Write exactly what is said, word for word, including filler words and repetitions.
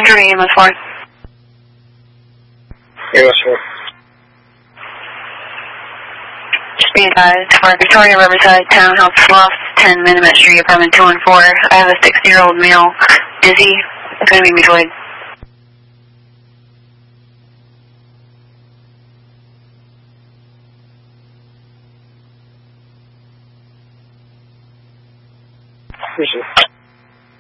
hundred E M S four. E M S four. Be advised for Victoria Riverside Townhouse Loft, ten Minimet Street, apartment two one four. I have a sixty-year-old male, dizzy, going to be mutual aid. Appreciate it.